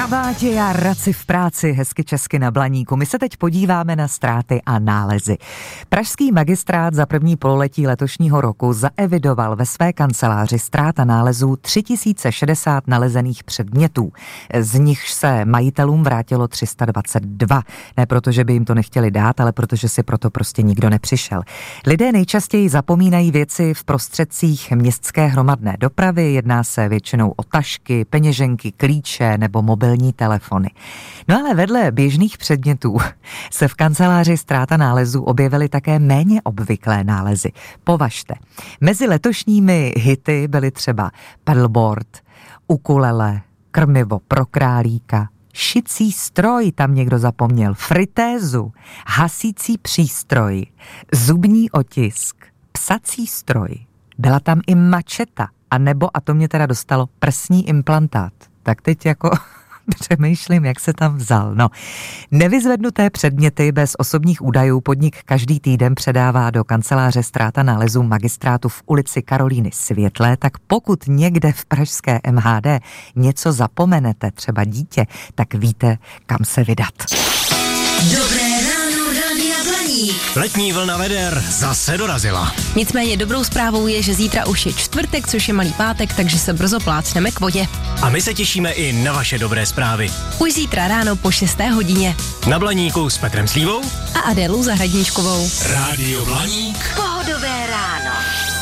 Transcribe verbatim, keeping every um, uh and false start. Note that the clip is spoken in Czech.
Kabáti a raci v práci, hezky česky na Blaníku. My se teď podíváme na ztráty a nálezy. Pražský magistrát za první pololetí letošního roku zaevidoval ve své kanceláři ztrát a nálezů tři tisíce šedesát nalezených předmětů. Z nichž se majitelům vrátilo tři sta dvacet dva. Ne proto, že by jim to nechtěli dát, ale protože si proto prostě nikdo nepřišel. Lidé nejčastěji zapomínají věci v prostředcích městské hromadné dopravy. Jedná se většinou o tašky, peněženky, klíče nebo mobilní telefony. No ale vedle běžných předmětů se v kanceláři ztráta nálezů objevily také méně obvyklé nálezy. Považte. Mezi letošními hity byly třeba paddleboard, ukulele, krmivo pro králíka, šicí stroj, tam někdo zapomněl, fritézu, hasící přístroj, zubní otisk, psací stroj. Byla tam i mačeta, a nebo, a to mě teda dostalo, prsní implantát. Tak teď jako přemýšlím, jak se tam vzal. No, nevyzvednuté předměty bez osobních údajů podnik každý týden předává do kanceláře ztráta nálezů magistrátu v ulici Karolíny Světlé, tak pokud někde v pražské M H D něco zapomenete, třeba dítě, tak víte, kam se vydat. Dobré ráno, Rádia Blaník. Letní vlna veder zase dorazila. Nicméně dobrou zprávou je, že zítra už je čtvrtek, což je malý pátek, takže se brzo plácneme k vodě. A my se těšíme i na vaše dobré zprávy. Už zítra ráno po šesté hodině. Na Blaníku s Petrem Slívou a Adélou Zahradníčkovou. Rádio Blaník. Pohodové ráno.